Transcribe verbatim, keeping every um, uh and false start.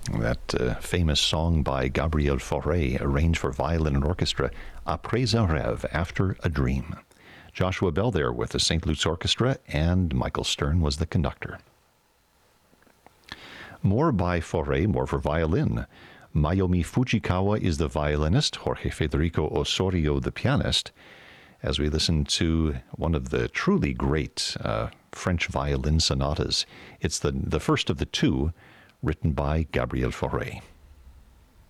That uh, famous song by Gabriel Fauré, arranged for violin and orchestra, Après un rêve, After a Dream. Joshua Bell there with the Saint Luke's Orchestra, and Michael Stern was the conductor. More by Fauré, more for violin. Mayumi Fujikawa is the violinist, Jorge Federico Osorio the pianist, as we listen to one of the truly great uh, French violin sonatas. It's the, the first of the two, written by Gabriel Fauré.